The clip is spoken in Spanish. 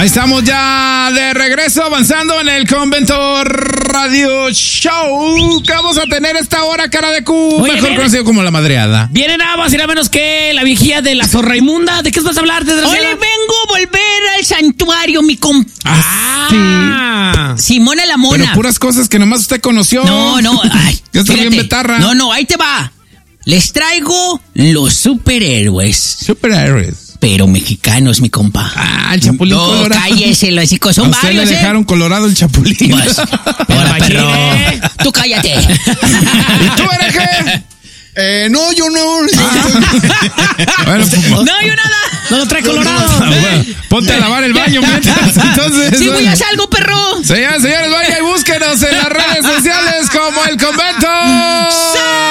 Ahí estamos ya de regreso, avanzando en el Convento Radio Show. Que vamos a tener esta hora, cara de Q, mejor conocido como La Madreada. Viene nada más y nada menos que la vigía de la Zorra Inmunda. ¿De qué vas a hablar, desgraciada? Hoy vengo a volver al santuario, mi compa. Simona la Mona. Pero puras cosas que nomás usted conoció. No. Ay, ya está bien betarra. No, ahí te va. Les traigo los superhéroes. Superhéroes. Pero mexicanos, mi compa. El Chapulín Colorado. Cállese, los chicos, son varios. ¿A usted le dejaron colorado el Chapulín. Pues, ahora, perro. Tú cállate. ¿Y tú, hereje? No, yo no. Bueno, no, yo nada. No lo trae colorado. Bueno, ponte a lavar el baño mientras. Entonces, sí, voy a hacer algo, perro. Señores, vaya y búsquenos en las redes sociales como El Convento.